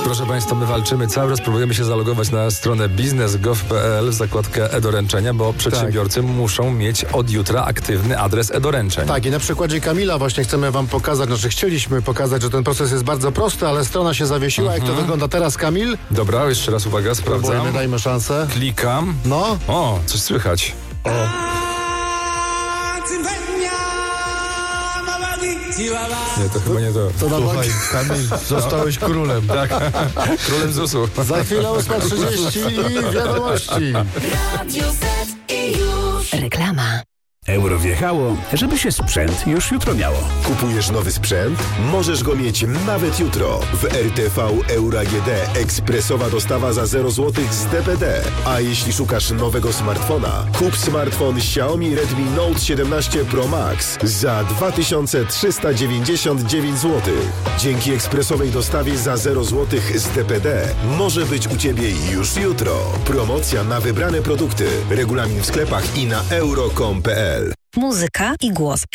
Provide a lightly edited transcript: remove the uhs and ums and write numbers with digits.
Proszę Państwa, my walczymy cały czas, próbujemy się zalogować na stronę biznes.gov.pl w zakładkę e-doręczenia, bo przedsiębiorcy muszą mieć od jutra aktywny adres e-doręczeń. Tak, i na przykładzie Kamila właśnie chcemy wam pokazać, chcieliśmy pokazać, że ten proces jest bardzo prosty, ale strona się zawiesiła. Jak to wygląda teraz, Kamil? Dobra, jeszcze raz uwaga, sprawdzam. Próbujemy, dajmy szansę. Klikam. No. O, coś słychać. Nie, to chyba nie to. Słuchaj, Kamil, zostałeś królem. Tak, królem ZUS-u. Za chwilę 8:30 i wiadomości. Reklama. Euro wjechało, żeby się sprzęt już jutro miało. Kupujesz nowy sprzęt? Możesz go mieć nawet jutro. W RTV Euro AGD ekspresowa dostawa za 0 zł z DPD. A jeśli szukasz nowego smartfona, kup smartfon Xiaomi Redmi Note 17 Pro Max za 2399 zł. Dzięki ekspresowej dostawie za 0 zł z DPD może być u Ciebie już jutro. Promocja na wybrane produkty. Regulamin w sklepach i na euro.com.pl. Muzyka i głos.